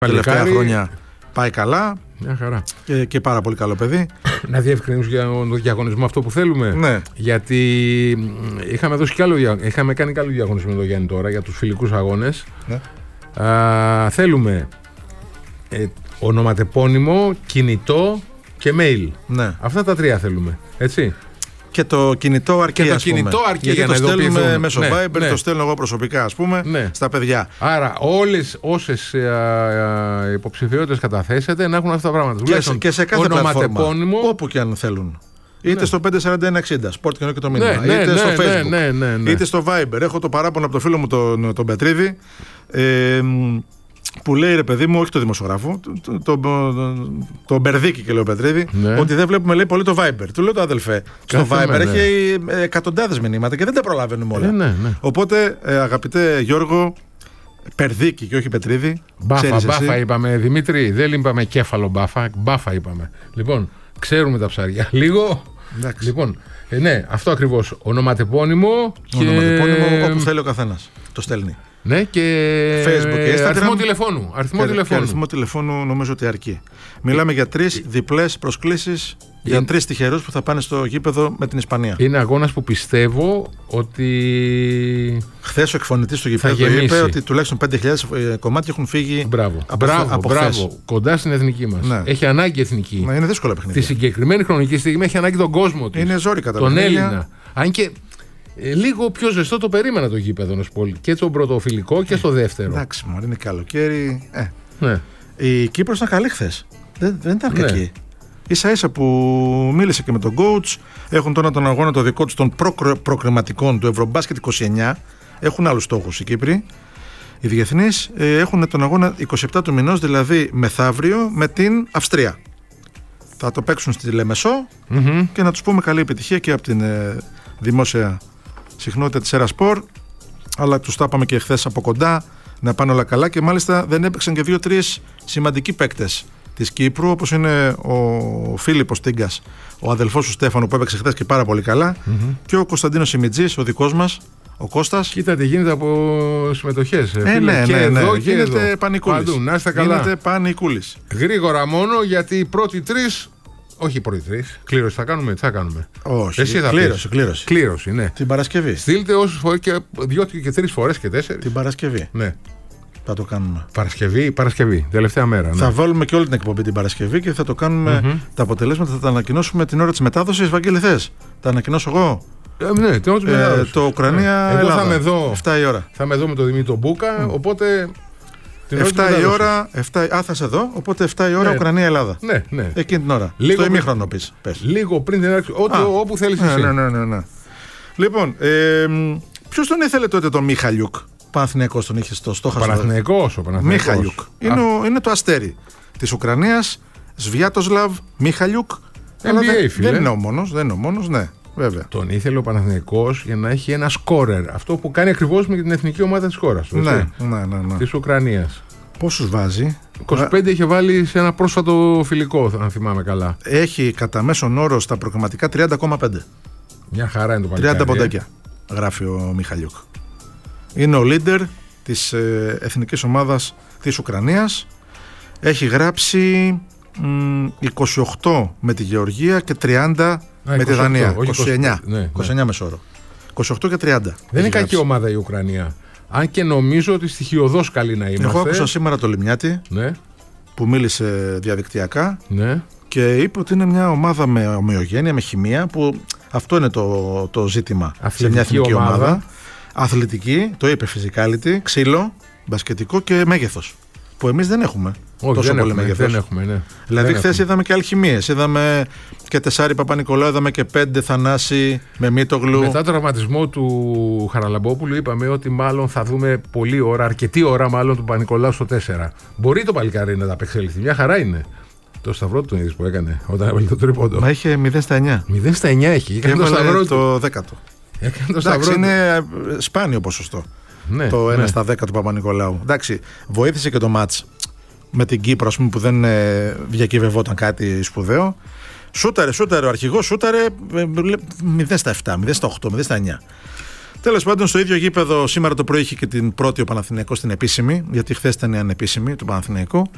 τελευταία χρόνια πάει καλά. Μια χαρά. Και πάρα πολύ καλό παιδί. Να διευκρινίσουμε για τον διαγωνισμό αυτό που θέλουμε. Ναι. Γιατί είχαμε κάνει καλό διαγωνισμό με τον Γιάννη τώρα για τους φιλικούς αγώνες. Ναι. Θέλουμε ονοματεπώνυμο, κινητό και mail. Ναι. Αυτά τα τρία θέλουμε. Έτσι. Και το κινητό αρκεί, και το κινητό αρκεί για το να στέλνουμε μέσω ναι, Viber, ναι. το στέλνω εγώ προσωπικά, ας πούμε, ναι. στα παιδιά. Άρα όσες υποψηφιότητες καταθέσετε να έχουν αυτά τα πράγματα. Και σε κάθε πλατφόρμα, όπου και αν θέλουν. Είτε ναι. στο 54160, Sport και το μήνυμα, ναι, είτε στο Facebook, ναι. είτε στο Viber. Έχω το παράπονο από το φίλο μου τον Πετρίδη, που λέει, ρε παιδί μου, όχι το δημοσιογράφο, το Μπερδίκη και λέει ο Πετρίδη, ναι. Ότι δεν βλέπουμε, λέει, πολύ το Viber. Του λέω, το αδελφέ, στο Viber έχει εκατοντάδες μηνύματα και δεν τα προλαβαίνουμε όλα. Ναι. Οπότε, αγαπητέ Γιώργο, Περδίκη και όχι Πετρίδη. Μπάφα είπαμε, Δημήτρη, δεν είπαμε κέφαλο μπάφα είπαμε. Λοιπόν, ξέρουμε τα ψάρια. Λίγο. Εντάξει. Λοιπόν, ναι, αυτό ακριβώς. Ονοματεπώνυμο όπου θέλει ο καθένας. Το στέλνει. Ναι, και Facebook και Instagram. Αριθμό τηλεφώνου νομίζω ότι αρκεί. Μιλάμε για 3 διπλές προσκλήσεις για 3 τυχερούς που θα πάνε στο γήπεδο με την Ισπανία. Είναι αγώνας που πιστεύω ότι. Χθες ο εκφωνητής του γηπέδου είπε ότι τουλάχιστον 5.000 κομμάτια έχουν φύγει. Μπράβο. Κοντά στην εθνική μας. Ναι. Έχει ανάγκη η εθνική. Ναι, είναι δύσκολα παιχνίδια. Τη συγκεκριμένη χρονική στιγμή έχει ανάγκη τον κόσμο της. Είναι ζόρι κατά τον Έλληνα. Αν και. Λίγο πιο ζεστό το περίμενα το γήπεδο και στον πρωτοφιλικό και στο δεύτερο. Εντάξει, μωρέ, είναι καλοκαίρι. Ναι. Η Κύπρος ήταν καλή χθες. Δεν ήταν κακή. Ίσα-ίσα που μίλησε και με τον coach. Έχουν τώρα τον αγώνα το δικό τους των προκριματικών του Ευρωμπάσκετ 29. Έχουν άλλους στόχους οι Κύπροι. Οι διεθνείς έχουν τον αγώνα 27 του μηνός, δηλαδή μεθαύριο, με την Αυστρία. Θα το παίξουν στη Λεμεσό και να τους πούμε καλή επιτυχία και από την δημόσια συχνότητα της Έρα Σπορ, αλλά τους τα είπαμε και χθες από κοντά να πάνε όλα καλά και μάλιστα δεν έπαιξαν και 2-3 σημαντικοί παίκτες της Κύπρου, όπως είναι ο Φίλιππος Τίγκας, ο αδελφός του Στέφανου που έπαιξε χθες και πάρα πολύ καλά, και ο Κωνσταντίνος Σιμιτζής, ο δικός μας, ο Κώστας. Κοίτα τι γίνεται από συμμετοχές. Ναι. Γίνεται πανικούλης. Παντού, να είστε καλά. Γίνεται πανικούλης. Γρήγορα μόνο, γιατί οι πρώτοι 3. Όχι οι πρώτοι 3. Κλήρωση θα κάνουμε, τι θα κάνουμε. Όχι. Εσύ θα κλήρωση, ναι. Την Παρασκευή. Στείλτε όσες φορές και 2 και 3 φορές και 4. Την Παρασκευή. Ναι. Θα το κάνουμε. Παρασκευή, τελευταία μέρα. Ναι. Θα βάλουμε και όλη την εκπομπή την Παρασκευή και θα το κάνουμε. Τα αποτελέσματα θα τα ανακοινώσουμε την ώρα της μετάδοσης. Βαγγέλη, θες? Τα ανακοινώσω εγώ. Ναι, το Ουκρανία. Εγώ Ελλάδα. θα είμαι εδώ. 7 η ώρα. Θα είμαι εδώ με τον Δημήτρη Μπούκα, οπότε. 7 η ώρα. Θα σε δω, οπότε 7 η ώρα Ουκρανία-Ελλάδα. Ναι. Εκείνη την ώρα. Λίγο στο ημίχρονο πες. Λίγο πριν την έναρξη. Όπου θέλεις εσύ. Ναι. Λοιπόν, ποιος τον ήθελε τότε τον Μιχαλιούκ? Παναθηναϊκός τον είχε στο στόχαστρο. Παναθηναϊκός. Μιχαλιούκ. Είναι το αστέρι της Ουκρανίας. Σβιάτοσλαβ Μιχαλιούκ. NBA, φίλε. Δεν είναι ο μόνος, ναι. Βέβαια. Τον ήθελε ο Παναθηναϊκός για να έχει ένα σκόρερ. Αυτό που κάνει ακριβώς με την εθνική ομάδα της χώρας. Ναι. Της Ουκρανίας. Πόσους βάζει? 25 είχε βάλει σε ένα πρόσφατο φιλικό, αν θυμάμαι καλά. Έχει κατά μέσον όρο στα προγραμματικά 30,5. Μια χαρά είναι το παλικάρι. 30 ποντάκια, γράφει ο Μιχαλιούκ. Είναι ο leader της εθνικής ομάδας της Ουκρανίας. Έχει γράψει 28 με τη Γεωργία και 30 με τη Δανία. 29 μεσόωρο. 28 και 30. Δεν είναι κακή ομάδα η Ουκρανία. Αν και νομίζω ότι στοιχειωδώς καλή να είμαστε. Εγώ άκουσα σήμερα το Λιμιάτη, ναι, που μίλησε διαδικτυακά, ναι, και είπε ότι είναι μια ομάδα με ομοιογένεια, με χημεία, που αυτό είναι το ζήτημα σε μια εθνική ομάδα. Αθλητική, το είπε, physicality, ξύλο, μπασκετικό και μέγεθος. Που εμείς δεν έχουμε. Όχι, τόσο πολύ μέγεθος. Δεν έχουμε, ναι. Δηλαδή, χθες είδαμε και αλχημίες. Είδαμε και 4 Παπα-Νικολάου, είδαμε και 5 Θανάση με Μήτογλου. Μετά τον τραυματισμό του Χαραλαμπόπουλου, είπαμε ότι μάλλον θα δούμε πολλή ώρα, αρκετή ώρα μάλλον, του Παπα-Νικολάου στο 4. Μπορεί το παλικάρι να τα απεξέλθει. Μια χαρά είναι. Το σταυρό του τον είδες που έκανε όταν έβαλε το τρίποντο. Μα είχε 0-9. 0-9 έχει. Και το σταυρό το 10ο. Εντάξει, είναι σπάνιο ποσοστό. Ναι, το 1 στα 10 του Παπα-Νικολάου. Εντάξει, βοήθησε και το μάτς με την Κύπρο, ας πούμε, που δεν διακυβευόταν κάτι σπουδαίο. Σούταρε ο αρχηγός, σούταρε 0 στα 7, 0 στα 8, 0 στα 9. Τέλος πάντων, στο ίδιο γήπεδο σήμερα το πρωί είχε και την πρώτη ο Παναθηναϊκός στην επίσημη, γιατί χθες ήταν η ανεπίσημη του Παναθηναϊκού.